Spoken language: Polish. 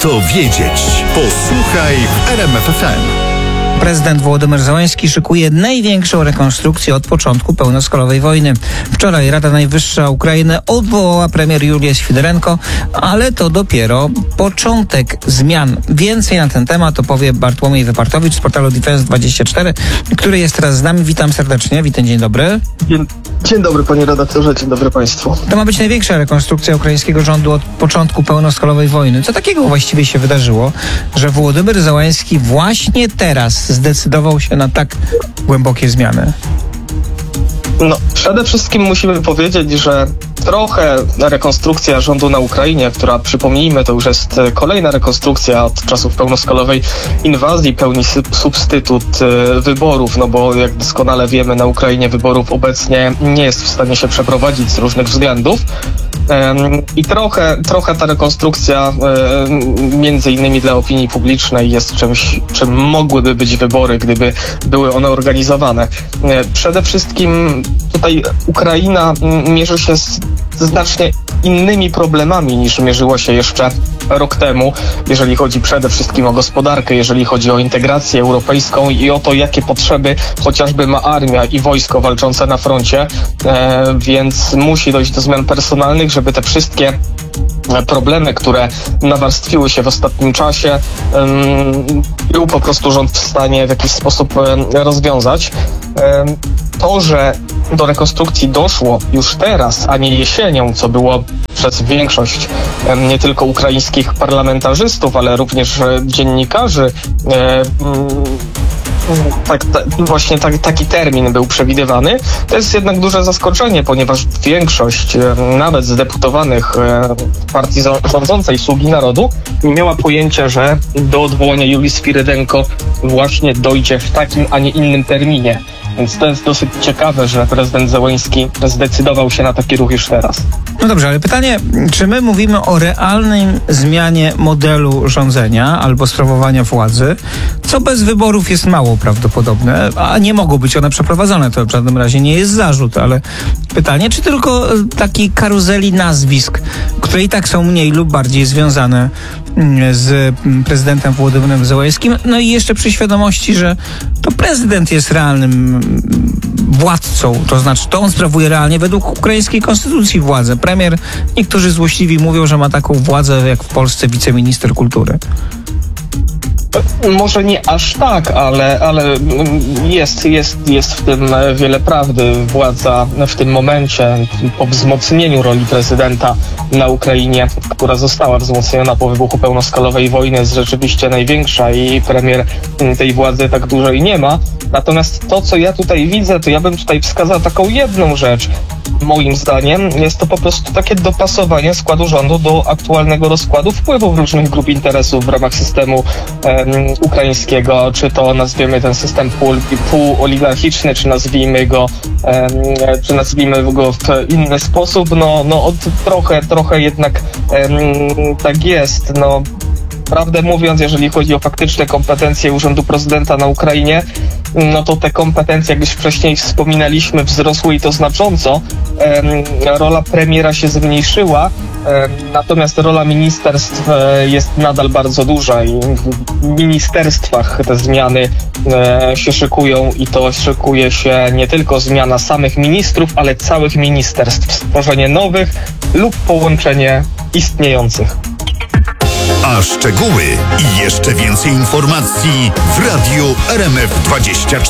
Warto wiedzieć. Posłuchaj w RMF FM. Prezydent Wołodymyr Zełański szykuje największą rekonstrukcję od początku pełnoskalowej wojny. Wczoraj Rada Najwyższa Ukrainy odwołała premier Julię Swiderenko, ale to dopiero początek zmian. Więcej na ten temat opowie Bartłomiej Wypartowicz z portalu Defense24, który jest teraz z nami. Witam serdecznie. Witam, dzień dobry. Dzień dobry, panie redaktorze, dzień dobry państwu. To ma być największa rekonstrukcja ukraińskiego rządu od początku pełnoskalowej wojny. Co takiego właściwie się wydarzyło, że Wołodymyr Zełański właśnie teraz zdecydował się na tak głębokie zmiany? No, przede wszystkim musimy powiedzieć, że trochę rekonstrukcja rządu na Ukrainie, która, przypomnijmy, to już jest kolejna rekonstrukcja od czasów pełnoskalowej inwazji, pełni substytut wyborów, no bo jak doskonale wiemy, na Ukrainie wyborów obecnie nie jest w stanie się przeprowadzić z różnych względów. I trochę ta rekonstrukcja między innymi dla opinii publicznej jest czymś, czym mogłyby być wybory, gdyby były one organizowane. Przede wszystkim tutaj Ukraina mierzy się z znacznie innymi problemami niż mierzyło się jeszcze rok temu, jeżeli chodzi przede wszystkim o gospodarkę, jeżeli chodzi o integrację europejską i o to, jakie potrzeby chociażby ma armia i wojsko walczące na froncie, więc musi dojść do zmian personalnych, żeby te wszystkie problemy, które nawarstwiły się w ostatnim czasie, był po prostu rząd w stanie w jakiś sposób rozwiązać. To, że do rekonstrukcji doszło już teraz, a nie jesienią, co było przez większość nie tylko ukraińskich parlamentarzystów, ale również dziennikarzy, taki termin był przewidywany. To jest jednak duże zaskoczenie, ponieważ większość nawet zdeputowanych partii rządzącej Sługi Narodu miała pojęcie, że do odwołania Julii Swirydenko właśnie dojdzie w takim, a nie innym terminie. Więc to jest dosyć ciekawe, że prezydent Zełański zdecydował się na taki ruch już teraz. No dobrze, ale pytanie, czy my mówimy o realnej zmianie modelu rządzenia albo sprawowania władzy, co bez wyborów jest mało prawdopodobne, a nie mogą być one przeprowadzone. To w żadnym razie nie jest zarzut, ale pytanie, czy tylko takiej karuzeli nazwisk, które i tak są mniej lub bardziej związane z prezydentem Wołodymyrem Zełańskim, no i jeszcze przy świadomości, że to prezydent jest realnym władcą, to znaczy to on sprawuje realnie według ukraińskiej konstytucji władzę. Premier, niektórzy złośliwi mówią, że ma taką władzę jak w Polsce wiceminister kultury. Może nie aż tak, ale jest w tym wiele prawdy. Władza w tym momencie, po wzmocnieniu roli prezydenta na Ukrainie, która została wzmocniona po wybuchu pełnoskalowej wojny, jest rzeczywiście największa i premier tej władzy tak dużej nie ma. Natomiast to, co ja tutaj widzę, to ja bym tutaj wskazał taką jedną rzecz. Moim zdaniem jest to po prostu takie dopasowanie składu rządu do aktualnego rozkładu wpływów różnych grup interesów w ramach systemu ukraińskiego, czy to nazwiemy ten system półoligarchiczny, czy nazwijmy go w inny sposób. Trochę jednak tak jest. Prawdę mówiąc, jeżeli chodzi o faktyczne kompetencje Urzędu Prezydenta na Ukrainie, no to te kompetencje, jak już wcześniej wspominaliśmy, wzrosły i to znacząco. Rola premiera się zmniejszyła, natomiast rola ministerstw jest nadal bardzo duża i w ministerstwach te zmiany się szykują i to szykuje się nie tylko zmiana samych ministrów, ale całych ministerstw, stworzenie nowych lub połączenie istniejących. A szczegóły i jeszcze więcej informacji w Radiu RMF24.